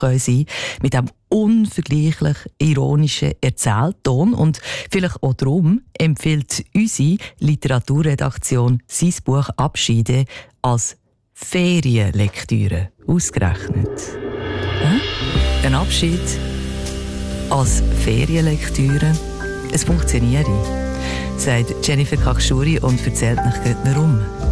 sein mit dem unvergleichlich ironischen Erzählton. Und vielleicht auch darum empfiehlt unsere Literaturredaktion sein Buch «Abschiede» als Ferienlektüre. Ausgerechnet. Ein Abschied als Ferienlektüre. Es funktioniert, sagt Jennifer Kakshuri und erzählt euch warum.